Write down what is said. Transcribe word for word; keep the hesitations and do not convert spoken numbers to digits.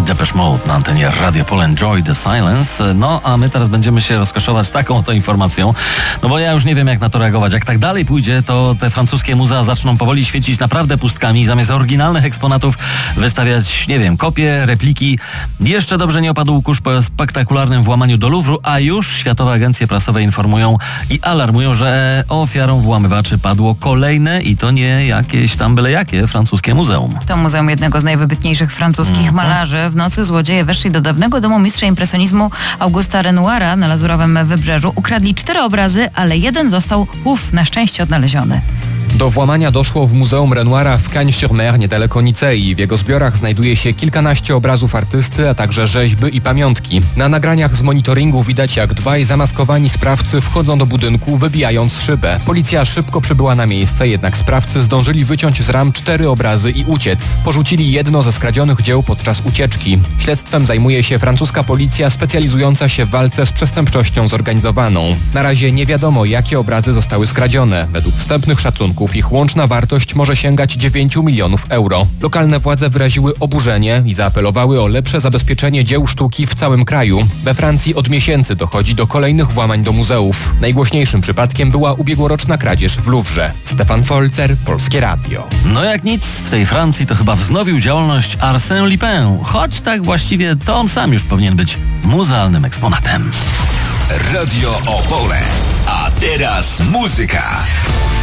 Depeche Mode na antenie Radio Pole, Enjoy the Silence. No, a my teraz będziemy się rozkoszować taką oto informacją, no bo ja już nie wiem, jak na to reagować. Jak tak dalej pójdzie, to te francuskie muzea zaczną powoli świecić naprawdę pustkami, zamiast oryginalnych eksponatów wystawiać, nie wiem, kopie, repliki. Jeszcze dobrze nie opadł kurz po spektakularnym włamaniu do Louvru, a już światowe agencje prasowe informują i alarmują, że ofiarą włamywaczy padło kolejne i to nie jakieś tam byle jakie francuskie muzeum. To muzeum jednego z najwybitniejszych francuskich mm-hmm. malarzy. W nocy złodzieje weszli do dawnego domu mistrza impresjonizmu Augusta Renoira na Lazurowym Wybrzeżu. Ukradli cztery obrazy, ale jeden został, uf, na szczęście odnaleziony. Do włamania doszło w Muzeum Renoira w Cagnes-sur-Mer, niedaleko Nicei. W jego zbiorach znajduje się kilkanaście obrazów artysty, a także rzeźby i pamiątki. Na nagraniach z monitoringu widać, jak dwaj zamaskowani sprawcy wchodzą do budynku, wybijając szybę. Policja szybko przybyła na miejsce, jednak sprawcy zdążyli wyciąć z ram cztery obrazy i uciec. Porzucili jedno ze skradzionych dzieł podczas ucieczki. Śledztwem zajmuje się francuska policja specjalizująca się w walce z przestępczością zorganizowaną. Na razie nie wiadomo, jakie obrazy zostały skradzione. Według wstępnych szacunków ich łączna wartość może sięgać dziewięć milionów euro. Lokalne władze wyraziły oburzenie i zaapelowały o lepsze zabezpieczenie dzieł sztuki w całym kraju. We Francji od miesięcy dochodzi do kolejnych włamań do muzeów. Najgłośniejszym przypadkiem była ubiegłoroczna kradzież w Louvrze. Stefan Folzer, Polskie Radio. No jak nic, w tej Francji to chyba wznowił działalność Arsène Lupin, choć tak właściwie to on sam już powinien być muzealnym eksponatem. Radio Opole. A teraz muzyka.